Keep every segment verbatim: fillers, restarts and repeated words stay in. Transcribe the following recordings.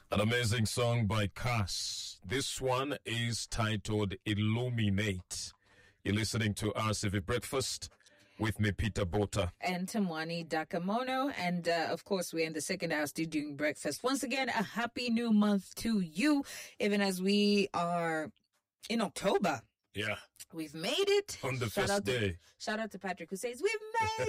An amazing song by Cass. This one is titled Illuminate. You're listening to R C V Breakfast with me, Peter Bota. And Tamwani Dakamono. And, uh, of course, we're in the second hour still doing breakfast. Once again, a happy new month to you, even as we are in October. Yeah. We've made it. On the shout first out to, day. Shout out to Patrick who says, we've made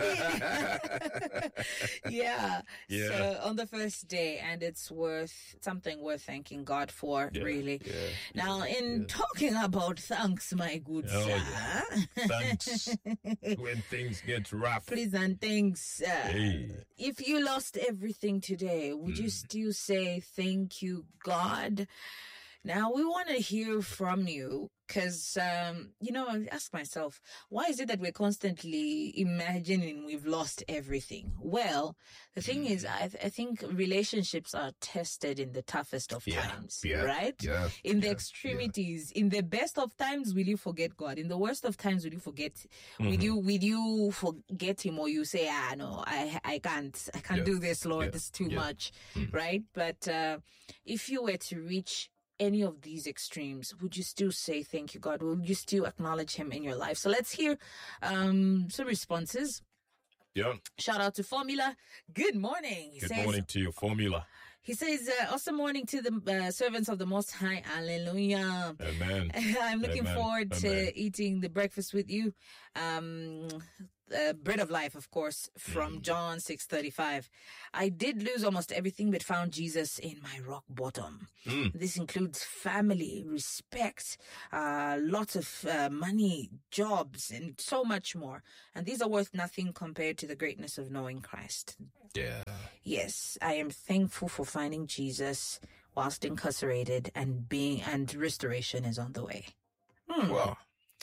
it. yeah. Yeah. So on the first day, and it's worth, something worth thanking God for, Yeah. really. Yeah. Now, Yeah. in Yeah. talking about thanks, my good Oh, sir. yeah. Thanks. When things get rough. Please and thanks. Uh, Hey. If you lost everything today, would you still say thank you, God? Now, we want to hear from you because, um, you know, I ask myself, why is it that we're constantly imagining we've lost everything? Well, the thing is, I, th- I think relationships are tested in the toughest of Yeah, times, yeah, right? yeah, in the yeah, extremities, in the best of times, will you forget God? In the worst of times, will you forget, Mm-hmm. will you, will you forget him or you say, ah, no, I, I can't, I can't Yeah, do this, Lord. yeah, This is too yeah. much, right? But, uh, if you were to reach any of these extremes, would you still say thank you, God? Would you still acknowledge him in your life? So let's hear um some responses. Yeah. Shout out to Formula. Good morning. He Good says, morning to your formula. He says, uh, awesome morning to the uh, servants of the Most High. Hallelujah. Amen. I'm looking Amen. forward to Amen. eating the breakfast with you. Um, uh, bread of life, of course, from Mm. John six thirty-five. I did lose almost everything, but found Jesus in my rock bottom. Mm. This includes family, respect, uh, lots of uh, money, jobs, and so much more. And these are worth nothing compared to the greatness of knowing Christ. Yeah. Yes, I am thankful for finding Jesus whilst incarcerated and being, and restoration is on the way. Wow.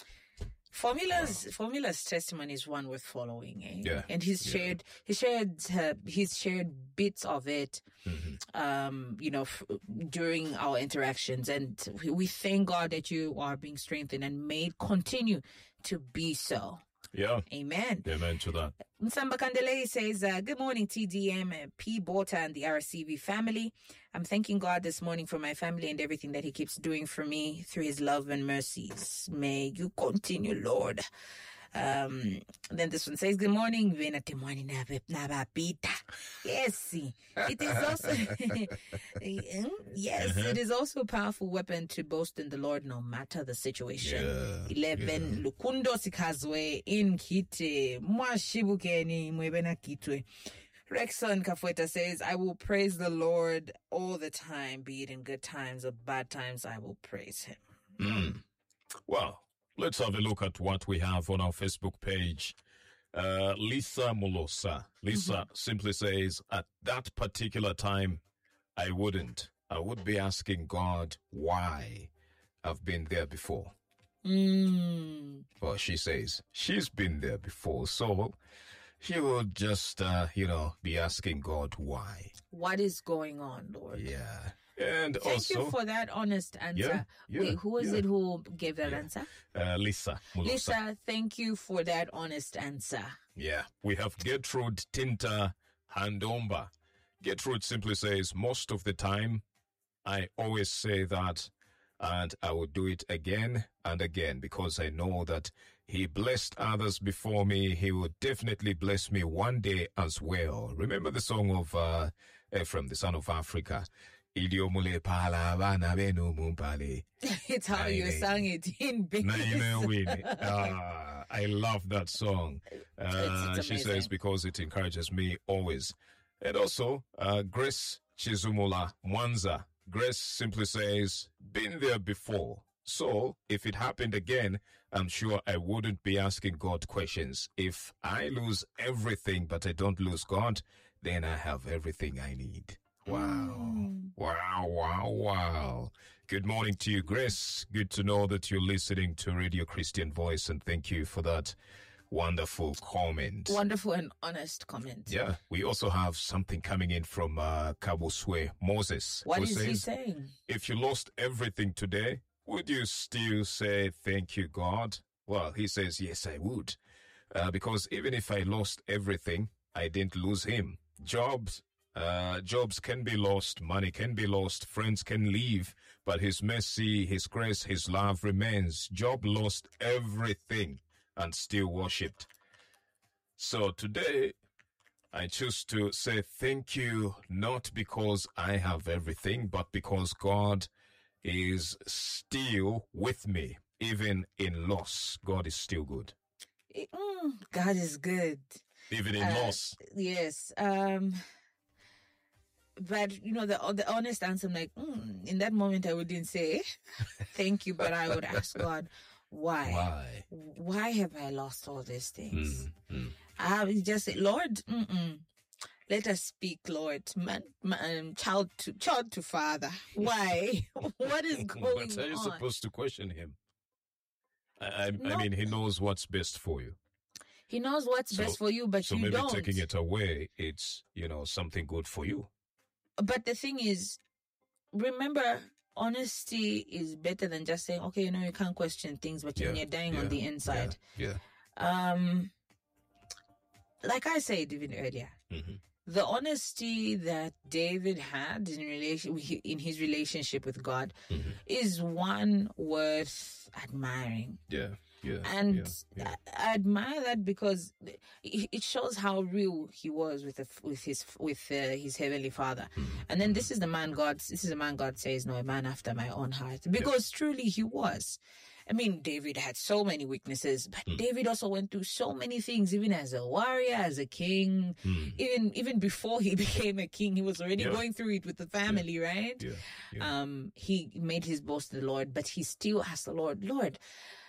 Formula's Formula's testimony is one worth following, eh? Yeah, And he's yeah. shared he shared uh, he's shared bits of it, Mm-hmm. um, you know, f- during our interactions, and we, we thank God that you are being strengthened and made continue to be so. Yeah. Amen. Amen to that. Nsamba Kandele says, uh, good morning, T D M, uh, P. Bota, and the R C V family. I'm thanking God this morning for my family and everything that he keeps doing for me through his love and mercies. May you continue, Lord. Um, then this one says, good morning, Vena Timwani Nabapita. Yes, it is also, yes, it is also a powerful weapon to boast in the Lord no matter the situation. Yeah, eleven, Lukundo Sikazwe in Kite, Mwashibukeni Mwebena Kitwe. Rexon Kafueta says, I will praise the Lord all the time, be it in good times or bad times, I will praise him. Mm. Well, let's have a look at what we have on our Facebook page. Uh, Lisa Molosa. Lisa simply says, at that particular time, I wouldn't. I would be asking God why. I've been there before. Mm. Well, she says she's been there before, so she will just, uh, you know, be asking God why. What is going on, Lord? Yeah. And Thank also, you for that honest answer. Yeah, yeah, Wait, who was yeah. it who gave that answer? uh, Lisa Molosa. Lisa, thank you for that honest answer. Yeah, we have Gertrude Tinta Handomba. Gertrude simply says, most of the time, I always say that, and I will do it again and again because I know that he blessed others before me. He will definitely bless me one day as well. Remember the song of uh, Ephraim, the son of Africa? Idiomule pala bana benu mumpale. It's how you Aye. sang it in bass. Na ime win. Ah, I love that song. Uh, it's she amazing. says because it encourages me always. And also, uh, Grace Chizumula Mwanza. Grace simply says, been there before. So, if it happened again, I'm sure I wouldn't be asking God questions. If I lose everything but I don't lose God, then I have everything I need. Wow. Wow, wow, wow. Good morning to you, Grace. Good to know that you're listening to Radio Christian Voice, and thank you for that wonderful comment. Wonderful and honest comment. Yeah, we also have something coming in from uh, Kabuswe Moses. What who is he says, saying? if you lost everything today, would you still say thank you, God? Well, he says, yes, I would. Uh, because even if I lost everything, I didn't lose him. Jobs, Uh, jobs can be lost, money can be lost, friends can leave, but his mercy, his grace, his love remains. Job lost everything and still worshipped. So today, I choose to say thank you, not because I have everything, but because God is still with me. Even in loss, God is still good. Mm, God is good. Even in Uh, loss. Yes. Um, but, you know, the the honest answer, I'm like, mm, in that moment, I wouldn't say thank you, but I would ask God, why? Why? Why have I lost all these things? Mm, mm. I would just say, Lord, mm-mm. Let us speak, Lord. Man, man, um, child to child to father. Why? What is going But are you on? supposed to question him? I, I, No. I mean, he knows what's best for you. He knows what's So- best for you, but So you maybe don't. taking it away, it's, you know, something good for you. But the thing is, remember, honesty is better than just saying, okay, you know, you can't question things, but Yeah, you're dying yeah, on the inside. Yeah. Um, like I said even earlier, yeah. hmm the honesty that David had in relation in his relationship with God hmm is one worth admiring. Yeah. Yeah. And yeah, yeah. I, I admire that because it it shows how real he was with the, with his with uh, his heavenly Father. Mhm. And then this is the man God. This is a man God says, "No, a man after my own heart," because truly he was. I mean, David had so many weaknesses, but Mm. David also went through so many things, even as a warrior, as a king. Mm. Even even before he became a king, he was already Yeah. going through it with the family, right? Yeah. Yeah. Um, he made his boast to the Lord, but he still asked the Lord, Lord,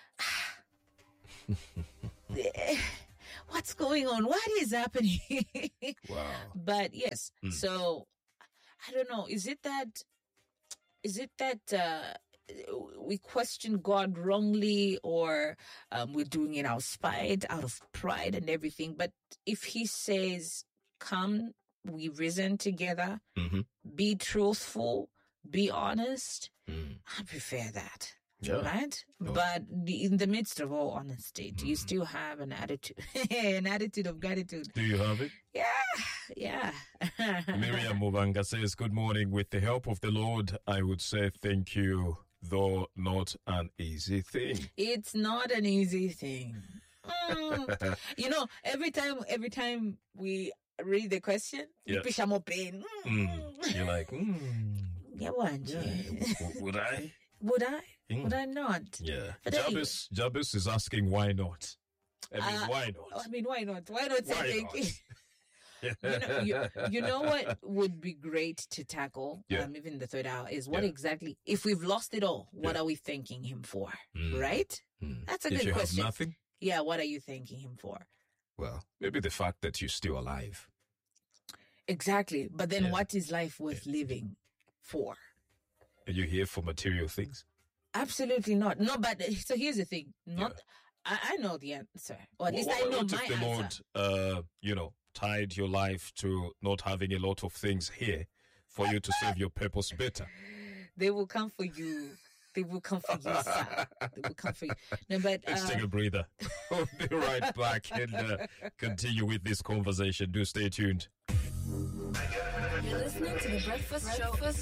what's going on? What is happening? Wow. But yes, Mm. so I don't know. Is it that? Is it that uh, we question God wrongly, or um, we're doing it out of spite, out of pride, and everything? But if He says, "Come, we reason together. Mhm. Be truthful, be honest," Mm. I prefer that. Yeah. Right? Oh. But the, in the midst of all honesty, do you Mhm. still have an attitude, an attitude of gratitude? Do you have it? Yeah, yeah. Miriam Mubanga says, good morning. With the help of the Lord, I would say thank you, though not an easy thing. It's not an easy thing. Mm. You know, every time, every time we read the question, Yeah. we more pain. Mm. You're like, mm, Yeah, won't yeah, you? w- would I? Would I? Mm. Would I not? Yeah. But anyway. Jabez, Jabez is asking why not? I mean, Uh, why I not? mean, why not? Why not say Why thank not? you? You know, you, you know what would be great to tackle, Yeah. um, even the third hour, is what Yeah. exactly, if we've lost it all, what Yeah. are we thanking him for? Mm. Right? Mm. That's a if good you question. have nothing, Yeah, what are you thanking him for? well, maybe the fact that you're still alive. Exactly. But then Yeah. what is life worth living for? Are you here for material things? Absolutely not. No, but uh, so here's the thing. Not, I, I know the answer, or at least What- I know what my if the answer. Lord, uh, you know, tied your life to not having a lot of things here for you to serve your purpose better? They will come for you. They will come for you, sir. They will come for you. No, but Let's uh, take a breather. We'll be right back and uh, continue with this conversation. Do stay tuned. You're listening to the Breakfast Show.